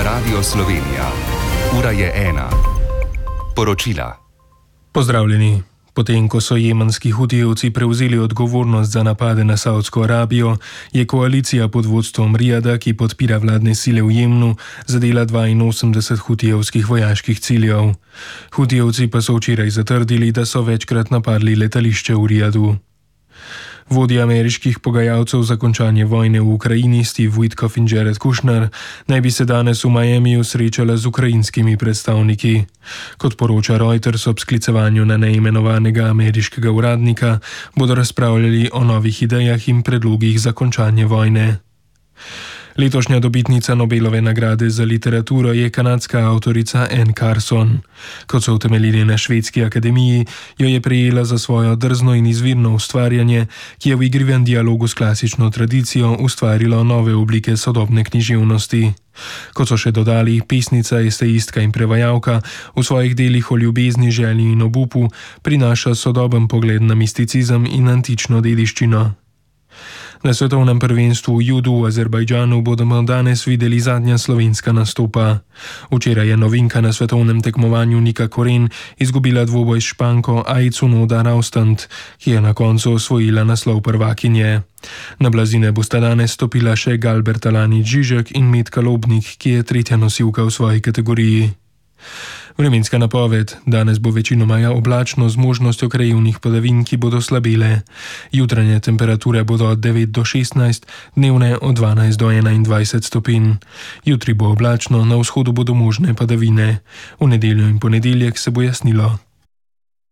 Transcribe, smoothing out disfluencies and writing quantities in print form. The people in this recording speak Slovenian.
Radio Slovenija. Ura je 1. Poročila. Pozdravljeni. Potem, ko so jemenski hutijevci prevzeli odgovornost za napade na Saudsko Arabijo, je koalicija pod vodstvom Rijada, ki podpira vladne sile v Jemnu, zadela 82 hutijevskih vojaških ciljev. Hutijevci pa so včeraj zatrdili, da so večkrat napadli letališče v Rijadu. Vodja ameriških pogajalcev za končanje vojne v Ukrajini Steve Witkoff in Jared Kushner naj bi se danes v Miamiju srečala z ukrajinskimi predstavniki. Kot poroča Reuters, ob sklicevanju na neimenovanega ameriškega uradnika bodo razpravljali o novih idejah in predlogih za končanje vojne. Letošnja dobitnica Nobelove nagrade za literaturo je kanadska avtorica Anne Carson. Kot so utemeljili na Švedski akademiji, jo je prejela za svojo drzno in izvirno ustvarjanje, ki je v igrivem dialogu s klasično tradicijo ustvarilo nove oblike sodobne književnosti. Kot so še dodali, pesnica, esejistka in prevajalka v svojih delih o ljubezni, želji in obupu prinaša sodoben pogled na misticizem in antično dediščino. Na svetovnem prvenstvu v judu v Azerbajdžanu bodo danes videli zadnja slovenska nastopa. Včeraj je novinka na svetovnem tekmovanju Nika Koren izgubila dvoboj s Španko Aicunoda Raustand, ki je na koncu osvojila naslov prvakinje. Na blazine bosta danes stopila še Galber Talani Žižek in Metka Lobnik, ki je tretja nosilka v svoji kategoriji. Vremenska napoved. Danes bo večinoma oblačno z možnostjo krajevnih padavin, ki bodo slabele. Jutranje temperature bodo od 9 do 16, dnevne od 12 do 21 stopinj. Jutri bo oblačno, na vzhodu bodo možne padavine. V nedeljo in ponedeljek se bo jasnilo.